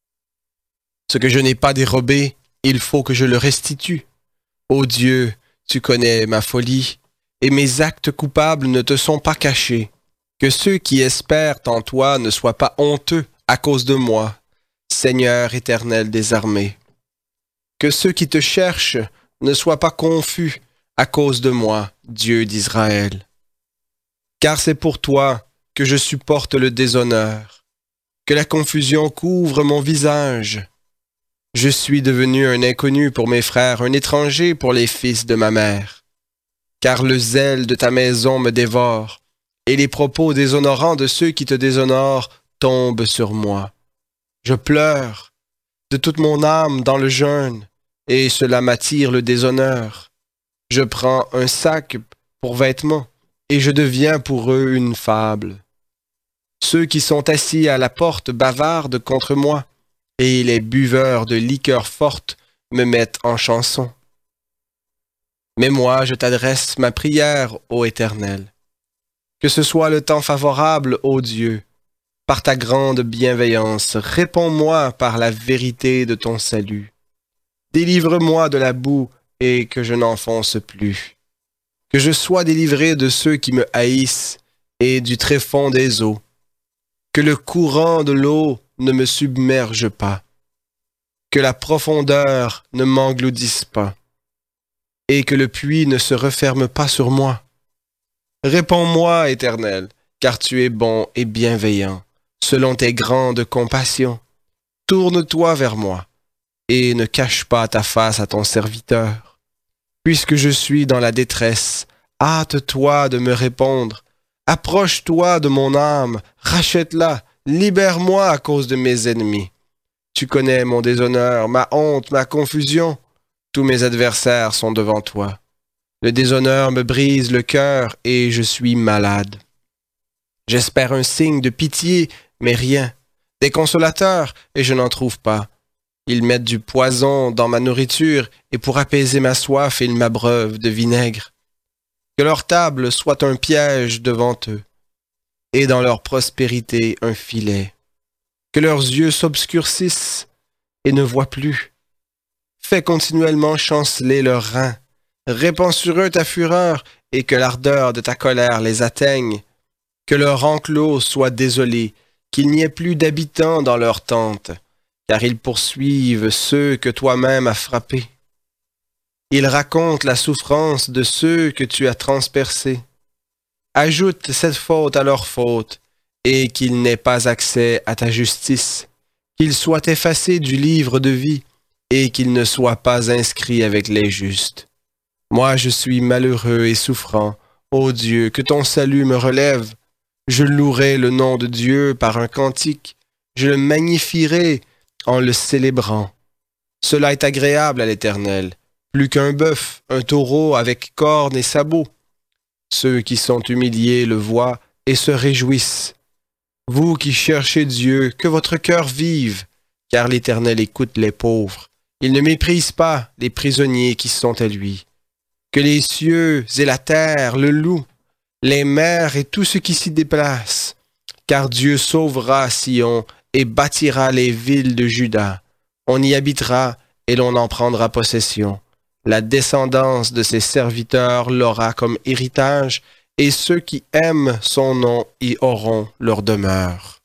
Ce que je n'ai pas dérobé, il faut que je le restitue. Ô Dieu, tu connais ma folie, et mes actes coupables ne te sont pas cachés. Que ceux qui espèrent en toi ne soient pas honteux à cause de moi, Seigneur éternel des armées. Que ceux qui te cherchent ne soient pas confus à cause de moi, Dieu d'Israël. Car c'est pour toi que je supporte le déshonneur, que la confusion couvre mon visage. Je suis devenu un inconnu pour mes frères, un étranger pour les fils de ma mère. Car le zèle de ta maison me dévore, et les propos déshonorants de ceux qui te déshonorent tombent sur moi. Je pleure de toute mon âme dans le jeûne, et cela m'attire le déshonneur. Je prends un sac pour vêtements, et je deviens pour eux une fable. Ceux qui sont assis à la porte bavardent contre moi, et les buveurs de liqueurs fortes me mettent en chanson. Mais moi, je t'adresse ma prière, ô Éternel. Que ce soit le temps favorable, ô Dieu. Par ta grande bienveillance, réponds-moi par la vérité de ton salut. Délivre-moi de la boue et que je n'enfonce plus. Que je sois délivré de ceux qui me haïssent et du tréfonds des eaux. Que le courant de l'eau ne me submerge pas. Que la profondeur ne m'engloutisse pas. Et que le puits ne se referme pas sur moi. Réponds-moi, Éternel, car tu es bon et bienveillant. Selon tes grandes compassions, tourne-toi vers moi et ne cache pas ta face à ton serviteur. Puisque je suis dans la détresse, hâte-toi de me répondre. Approche-toi de mon âme, rachète-la, libère-moi à cause de mes ennemis. Tu connais mon déshonneur, ma honte, ma confusion. Tous mes adversaires sont devant toi. Le déshonneur me brise le cœur et je suis malade. J'espère un signe de pitié, mais rien. Des consolateurs, et je n'en trouve pas. Ils mettent du poison dans ma nourriture, et pour apaiser ma soif, ils m'abreuvent de vinaigre. Que leur table soit un piège devant eux, et dans leur prospérité un filet. Que leurs yeux s'obscurcissent et ne voient plus. Fais continuellement chanceler leurs reins. Répands sur eux ta fureur, et que l'ardeur de ta colère les atteigne. Que leur enclos soit désolé, qu'il n'y ait plus d'habitants dans leurs tentes, car ils poursuivent ceux que toi-même as frappés. Ils racontent la souffrance de ceux que tu as transpercés. Ajoute cette faute à leur faute, et qu'ils n'aient pas accès à ta justice, qu'ils soient effacés du livre de vie, et qu'ils ne soient pas inscrits avec les justes. Moi je suis malheureux et souffrant, ô Dieu, que ton salut me relève. Je louerai le nom de Dieu par un cantique, je le magnifierai en le célébrant. Cela est agréable à l'Éternel, plus qu'un bœuf, un taureau avec cornes et sabots. Ceux qui sont humiliés le voient et se réjouissent. Vous qui cherchez Dieu, que votre cœur vive, car l'Éternel écoute les pauvres. Il ne méprise pas les prisonniers qui sont à lui. Que les cieux et la terre le louent, les mers et tout ce qui s'y déplace, car Dieu sauvera Sion et bâtira les villes de Juda. On y habitera et l'on en prendra possession. La descendance de ses serviteurs l'aura comme héritage, et ceux qui aiment son nom y auront leur demeure.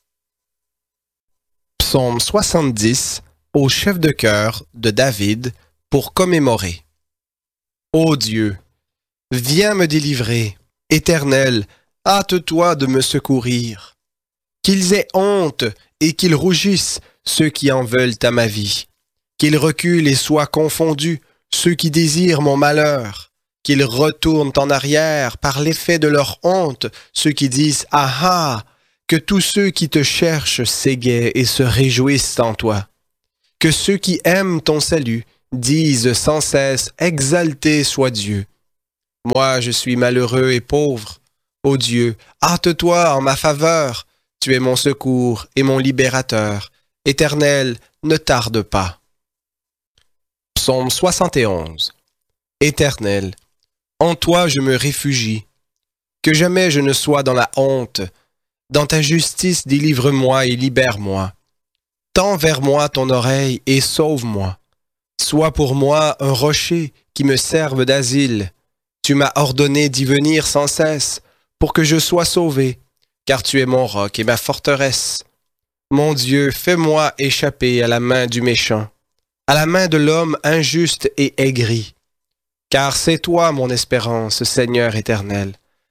Psaume 70, au chef de chœur de David, pour commémorer. Ô Dieu, viens me délivrer. Éternel, hâte-toi de me secourir. Qu'ils aient honte et qu'ils rougissent ceux qui en veulent à ma vie. Qu'ils reculent et soient confondus ceux qui désirent mon malheur. Qu'ils retournent en arrière par l'effet de leur honte ceux qui disent « Ah ah !» Que tous ceux qui te cherchent s'égaient et se réjouissent en toi. Que ceux qui aiment ton salut disent sans cesse « Exalté soit Dieu !» Moi, je suis malheureux et pauvre. Ô Dieu, hâte-toi en ma faveur. Tu es mon secours et mon libérateur. Éternel, ne tarde pas. Psaume 71. Éternel, en toi je me réfugie. Que jamais je ne sois dans la honte. Dans ta justice, délivre-moi et libère-moi. Tends vers moi ton oreille et sauve-moi. Sois pour moi un rocher qui me serve d'asile. Tu m'as ordonné d'y venir sans cesse pour que je sois sauvé, car tu es mon roc et ma forteresse. Mon Dieu, fais-moi échapper à la main du méchant, à la main de l'homme injuste et aigri. Car c'est toi mon espérance, Seigneur éternel.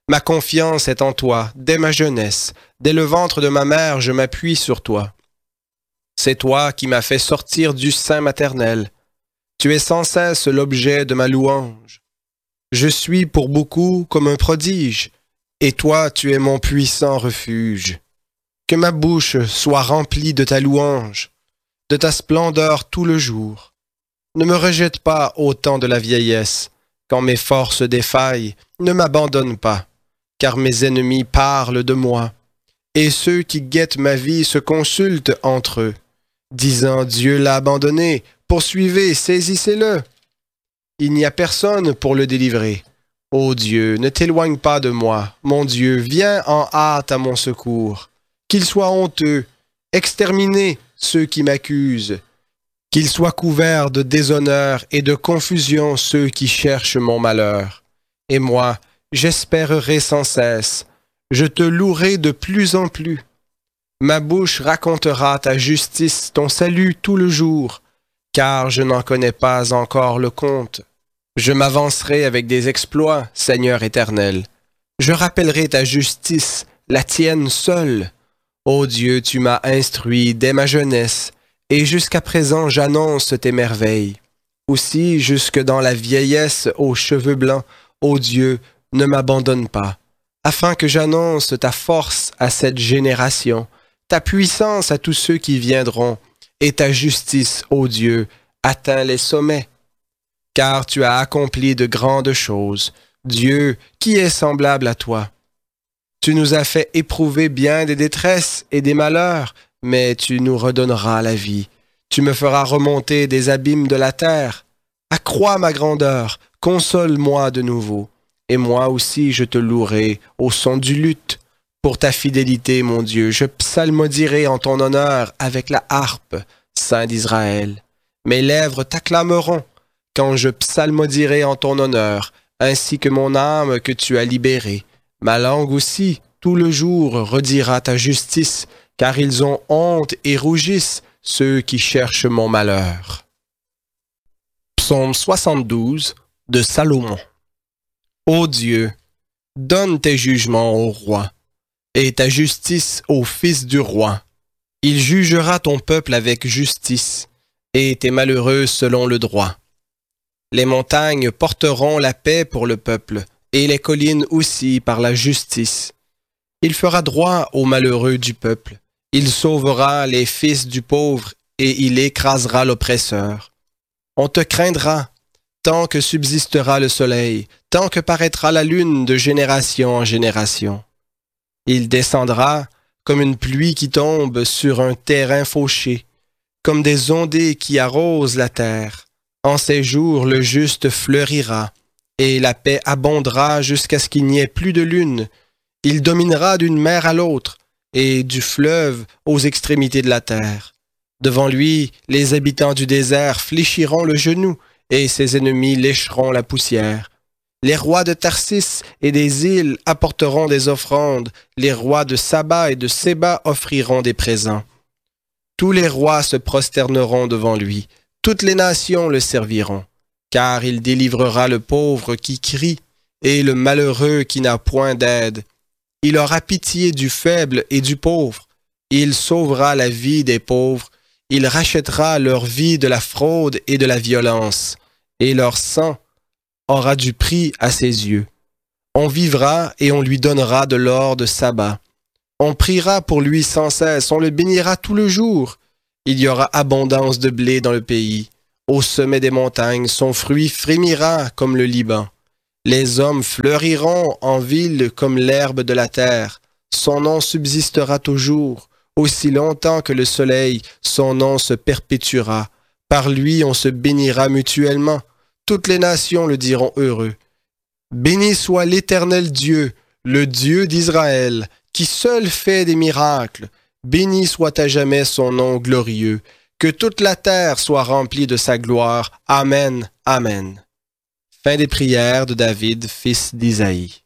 Ma confiance est en toi, dès ma jeunesse. Dès le ventre de ma mère, je m'appuie sur toi. C'est toi qui m'as fait sortir du sein maternel. Tu es sans cesse l'objet de ma louange. Je suis pour beaucoup comme un prodige, et toi tu es mon puissant refuge. Que ma bouche soit remplie de ta louange, de ta splendeur tout le jour. Ne me rejette pas au temps de la vieillesse, quand mes forces défaillent, ne m'abandonne pas, car mes ennemis parlent de moi, et ceux qui guettent ma vie se consultent entre eux, disant Dieu l'a abandonné, poursuivez, saisissez-le. Il n'y a personne pour le délivrer. Ô Dieu, ne t'éloigne pas de moi. Mon Dieu, viens en hâte à mon secours. Qu'ils soient honteux, exterminez ceux qui m'accusent. Qu'ils soient couverts de déshonneur et de confusion ceux qui cherchent mon malheur. Et moi, j'espérerai sans cesse. Je te louerai de plus en plus. Ma bouche racontera ta justice, ton salut tout le jour, car je n'en connais pas encore le compte. Je m'avancerai avec des exploits, Seigneur éternel. Je rappellerai ta justice, la tienne seule. Ô Dieu, tu m'as instruit dès ma jeunesse, et jusqu'à présent j'annonce tes merveilles. Aussi, jusque dans la vieillesse aux cheveux blancs, ô Dieu, ne m'abandonne pas, afin que j'annonce ta force à cette génération, ta puissance à tous ceux qui viendront, et ta justice, ô Dieu, atteint les sommets. Car tu as accompli de grandes choses. Dieu, qui est semblable à toi? Tu nous as fait éprouver bien des détresses et des malheurs, mais tu nous redonneras la vie. Tu me feras remonter des abîmes de la terre. Accrois ma grandeur, console-moi de nouveau. Et moi aussi je te louerai au son du luth. Pour ta fidélité, mon Dieu, je psalmodierai en ton honneur avec la harpe, Saint d'Israël. Mes lèvres t'acclameront quand je psalmodierai en ton honneur, ainsi que mon âme que tu as libérée. Ma langue aussi, tout le jour, redira ta justice, car ils ont honte et rougissent, ceux qui cherchent mon malheur. Psaume 72 de Salomon. Ô Dieu, donne tes jugements au roi, et ta justice au fils du roi. Il jugera ton peuple avec justice, et tes malheureux selon le droit. Les montagnes porteront la paix pour le peuple, et les collines aussi par la justice. Il fera droit aux malheureux du peuple. Il sauvera les fils du pauvre, et il écrasera l'oppresseur. On te craindra, tant que subsistera le soleil, tant que paraîtra la lune de génération en génération. Il descendra comme une pluie qui tombe sur un terrain fauché, comme des ondées qui arrosent la terre. En ces jours, le juste fleurira, et la paix abondera jusqu'à ce qu'il n'y ait plus de lune. Il dominera d'une mer à l'autre, et du fleuve aux extrémités de la terre. Devant lui, les habitants du désert fléchiront le genou, et ses ennemis lécheront la poussière. Les rois de Tarsis et des îles apporteront des offrandes, les rois de Saba et de Séba offriront des présents. Tous les rois se prosterneront devant lui, toutes les nations le serviront, car il délivrera le pauvre qui crie et le malheureux qui n'a point d'aide. Il aura pitié du faible et du pauvre. Il sauvera la vie des pauvres. Il rachètera leur vie de la fraude et de la violence, et leur sang aura du prix à ses yeux. On vivra et on lui donnera de l'or de Saba. On priera pour lui sans cesse, on le bénira tout le jour. Il y aura abondance de blé dans le pays. Au sommet des montagnes, son fruit frémira comme le Liban. Les hommes fleuriront en ville comme l'herbe de la terre. Son nom subsistera toujours. Aussi longtemps que le soleil, son nom se perpétuera. Par lui, on se bénira mutuellement. Toutes les nations le diront heureux. Béni soit l'Éternel Dieu, le Dieu d'Israël, qui seul fait des miracles. Béni soit à jamais son nom glorieux. Que toute la terre soit remplie de sa gloire. Amen, Amen. Fin des prières de David, fils d'Isaïe.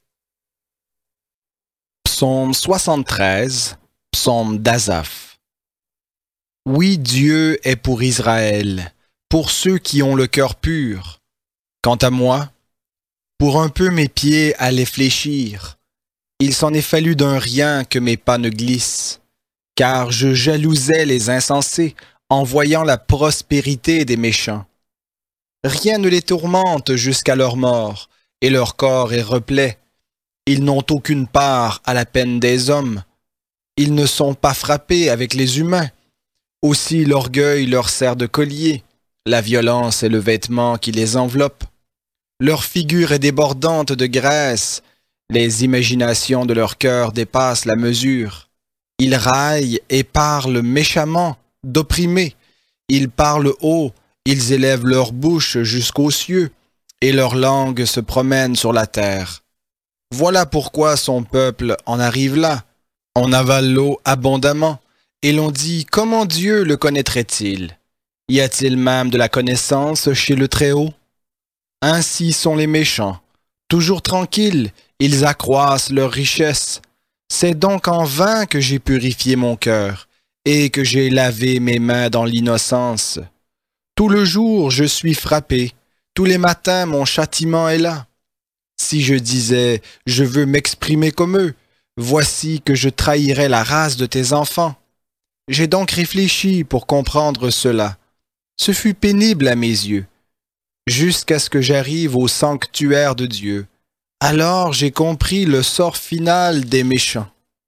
Psaume 73, psaume d'Asaph. Oui, Dieu est pour Israël, pour ceux qui ont le cœur pur. Quant à moi, pour un peu mes pieds allaient fléchir, Il s'en est fallu d'un rien que mes pas ne glissent, car je jalousais les insensés en voyant la prospérité des méchants. Rien ne les tourmente jusqu'à leur mort, et leur corps est replet. Ils n'ont aucune part à la peine des hommes. Ils ne sont pas frappés avec les humains. Aussi l'orgueil leur sert de collier. La violence est le vêtement qui les enveloppe. Leur figure est débordante de graisse. Les imaginations de leur cœur dépassent la mesure. Ils raillent et parlent méchamment, d'opprimés. Ils parlent haut, ils élèvent leur bouche jusqu'aux cieux, et leur langue se promène sur la terre. Voilà pourquoi son peuple en arrive là. On avale l'eau abondamment, et l'on dit, comment Dieu le connaîtrait-il? Y a-t-il même de la connaissance chez le Très-Haut? Ainsi sont les méchants. Toujours tranquilles, ils accroissent leur richesse. C'est donc en vain que j'ai purifié mon cœur, et que j'ai lavé mes mains dans l'innocence. Tout le jour je suis frappé, tous les matins mon châtiment est là. Si je disais, je veux m'exprimer comme eux, voici que je trahirais la race de tes enfants. J'ai donc réfléchi pour comprendre cela. Ce fut pénible à mes yeux, jusqu'à ce que j'arrive au sanctuaire de Dieu. Alors j'ai compris le sort final des méchants.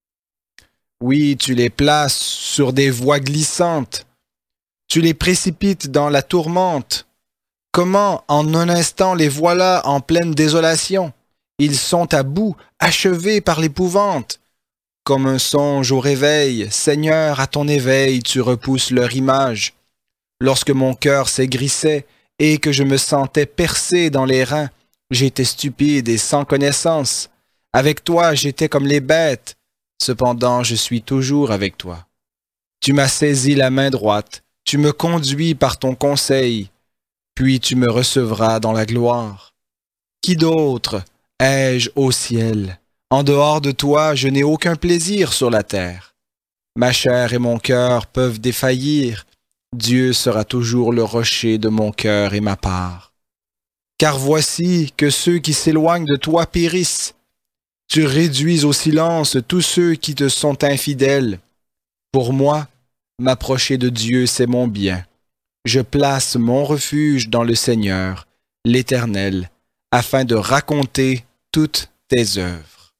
Oui, tu les places sur des voies glissantes. Tu les précipites dans la tourmente. Comment, en un instant, les voilà en pleine désolation? Ils sont à bout, achevés par l'épouvante. Comme un songe au réveil, Seigneur, à ton éveil, tu repousses leur image. Lorsque mon cœur s'aigrissait et que je me sentais percé dans les reins, j'étais stupide et sans connaissance. Avec toi, j'étais comme les bêtes. Cependant, je suis toujours avec toi. Tu m'as saisi la main droite, tu me conduis par ton conseil, puis tu me recevras dans la gloire. Qui d'autre ai-je au ciel? En dehors de toi, je n'ai aucun plaisir sur la terre. Ma chair et mon cœur peuvent défaillir. Dieu sera toujours le rocher de mon cœur et ma part. Car voici que ceux qui s'éloignent de toi périssent. Tu réduis au silence tous ceux qui te sont infidèles. Pour moi, m'approcher de Dieu, c'est mon bien. Je place mon refuge dans le Seigneur, l'Éternel, afin de raconter toutes tes œuvres.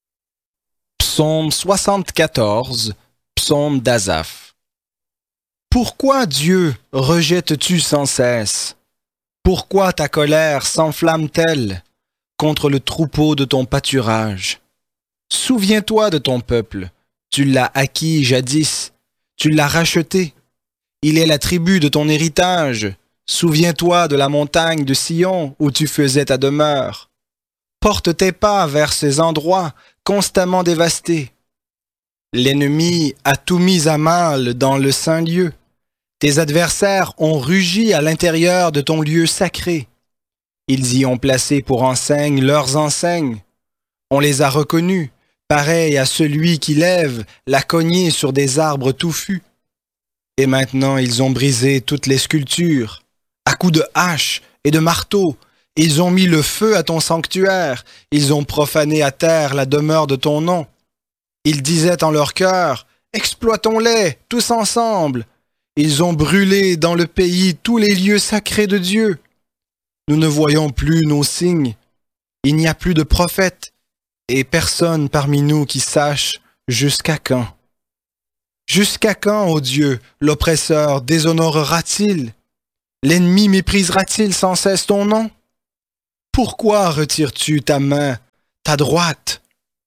Psaume 74, psaume d'Asaph. Pourquoi, Dieu, rejettes-tu sans cesse? Pourquoi ta colère s'enflamme-t-elle contre le troupeau de ton pâturage? Souviens-toi de ton peuple, tu l'as acquis jadis, tu l'as racheté. Il est la tribu de ton héritage. Souviens-toi de la montagne de Sion où tu faisais ta demeure. Porte tes pas vers ces endroits constamment dévastés. L'ennemi a tout mis à mal dans le saint lieu. Tes adversaires ont rugi à l'intérieur de ton lieu sacré. Ils y ont placé pour enseigne leurs enseignes. On les a reconnus, pareils à celui qui lève la cognée sur des arbres touffus. Et maintenant ils ont brisé toutes les sculptures. À coups de hache et de marteau, ils ont mis le feu à ton sanctuaire. Ils ont profané à terre la demeure de ton nom. Ils disaient en leur cœur, exploitons-les tous ensemble. Ils ont brûlé dans le pays tous les lieux sacrés de Dieu. Nous ne voyons plus nos signes. Il n'y a plus de prophètes et personne parmi nous qui sache jusqu'à quand. Jusqu'à quand, ô Dieu, l'oppresseur déshonorera-t-il? L'ennemi méprisera-t-il sans cesse ton nom? Pourquoi retires-tu ta main, ta droite?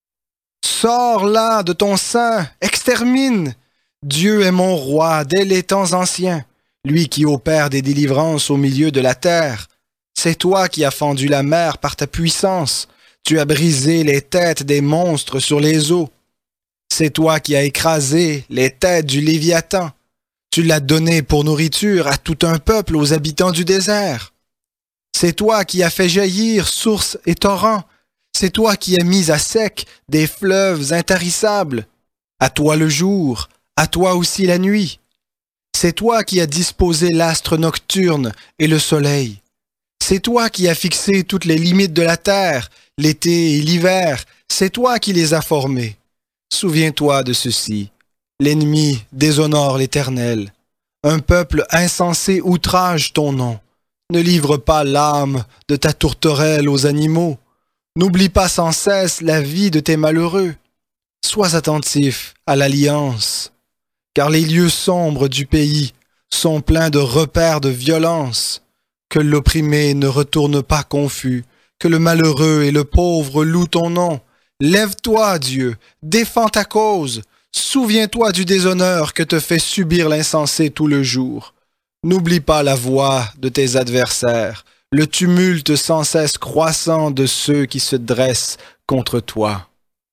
Sors là de ton sein, extermine! Dieu est mon roi dès les temps anciens, lui qui opère des délivrances au milieu de la terre. C'est toi qui as fendu la mer par ta puissance. Tu as brisé les têtes des monstres sur les eaux. C'est toi qui as écrasé les têtes du Léviathan. Tu l'as donné pour nourriture à tout un peuple, aux habitants du désert. C'est toi qui as fait jaillir sources et torrents. C'est toi qui as mis à sec des fleuves intarissables. À toi le jour, à toi aussi la nuit. C'est toi qui as disposé l'astre nocturne et le soleil. C'est toi qui as fixé toutes les limites de la terre, l'été et l'hiver. C'est toi qui les as formés. Souviens-toi de ceci. L'ennemi déshonore l'Éternel. Un peuple insensé outrage ton nom. Ne livre pas l'âme de ta tourterelle aux animaux. N'oublie pas sans cesse la vie de tes malheureux. Sois attentif à l'alliance, car les lieux sombres du pays sont pleins de repères de violence. Que l'opprimé ne retourne pas confus, que le malheureux et le pauvre louent ton nom. Lève-toi, Dieu, défends ta cause. Souviens-toi du déshonneur que te fait subir l'insensé tout le jour. N'oublie pas la voix de tes adversaires, le tumulte sans cesse croissant de ceux qui se dressent contre toi.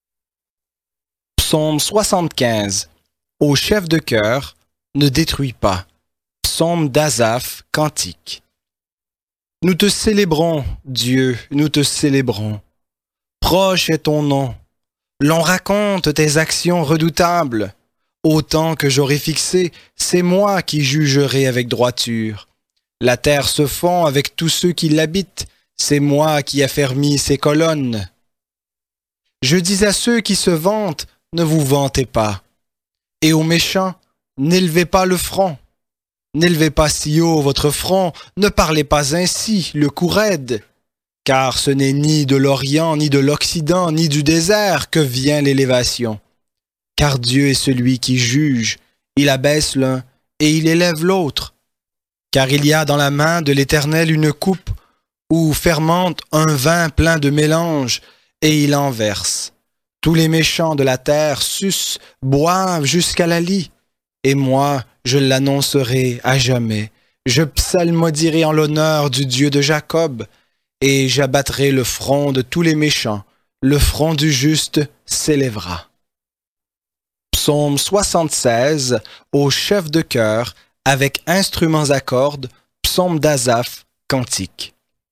Psaume 75. Au chef de chœur, ne détruis pas. Psaume d'Asaph, cantique. Nous te célébrons, Dieu, nous te célébrons. Proche est ton nom. L'on raconte tes actions redoutables. Au temps que j'aurai fixé, c'est moi qui jugerai avec droiture. La terre se fond avec tous ceux qui l'habitent. C'est moi qui affermis ses colonnes. Je dis à ceux qui se vantent, ne vous vantez pas. Et aux méchants, n'élevez pas le front. N'élevez pas si haut votre front, ne parlez pas ainsi, le cou raide. Car ce n'est ni de l'Orient, ni de l'Occident, ni du désert que vient l'élévation. Car Dieu est celui qui juge, il abaisse l'un et il élève l'autre. Car il y a dans la main de l'Éternel une coupe où fermente un vin plein de mélange, et il en verse. Tous les méchants de la terre sucent, boivent jusqu'à la lie. Et moi, je l'annoncerai à jamais. Je psalmodierai en l'honneur du Dieu de Jacob, et j'abattrai le front de tous les méchants. Le front du juste s'élèvera. Psaume 76, au chef de chœur, avec instruments à cordes, psaume d'Asaph, cantique.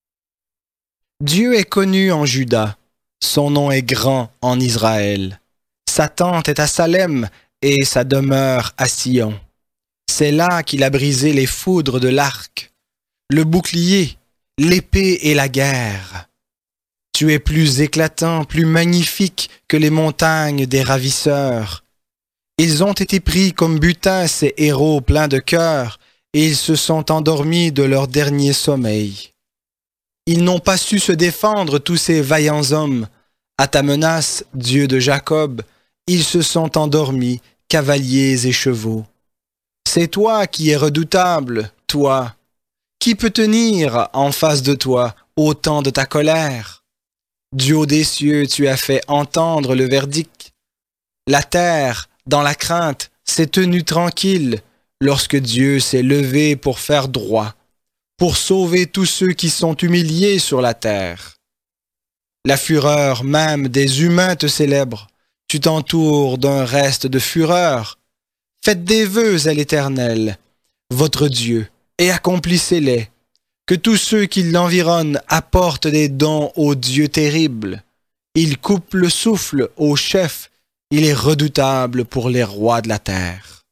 Dieu est connu en Juda, son nom est grand en Israël. Sa tente est à Salem et sa demeure à Sion. C'est là qu'il a brisé les foudres de l'arc, le bouclier, l'épée et la guerre. Tu es plus éclatant, plus magnifique que les montagnes des ravisseurs. Ils ont été pris comme butin, ces héros pleins de cœur, et ils se sont endormis de leur dernier sommeil. Ils n'ont pas su se défendre, tous ces vaillants hommes. À ta menace, Dieu de Jacob, ils se sont endormis, cavaliers et chevaux. C'est toi qui es redoutable, toi. Qui peut tenir en face de toi au temps de ta colère? Du haut des cieux, tu as fait entendre le verdict. La terre, dans la crainte, s'est tenue tranquille lorsque Dieu s'est levé pour faire droit, pour sauver tous ceux qui sont humiliés sur la terre. La fureur même des humains te célèbre. Tu t'entoures d'un reste de fureur. Faites des vœux à l'Éternel, votre Dieu, et accomplissez-les. Que tous ceux qui l'environnent apportent des dons au Dieu terrible. Il coupe le souffle au chef. Il est redoutable pour les rois de la terre.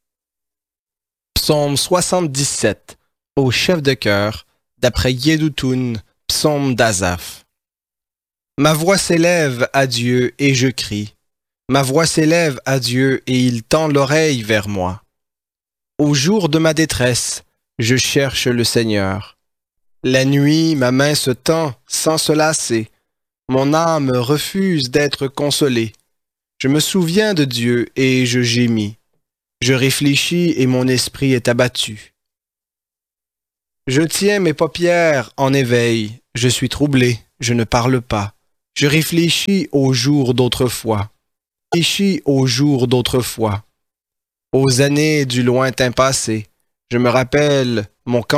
Psaume 77, au chef de chœur, d'après Yédoutun, psaume d'Asaph. Ma voix s'élève à Dieu et je crie. Ma voix s'élève à Dieu et il tend l'oreille vers moi. Au jour de ma détresse, je cherche le Seigneur. La nuit, ma main se tend sans se lasser. Mon âme refuse d'être consolée. Je me souviens de Dieu et je gémis. Je réfléchis et mon esprit est abattu. Je tiens mes paupières en éveil. Je suis troublé, je ne parle pas. Je réfléchis aux jours d'autrefois. Aux années du lointain passé. Je me rappelle mon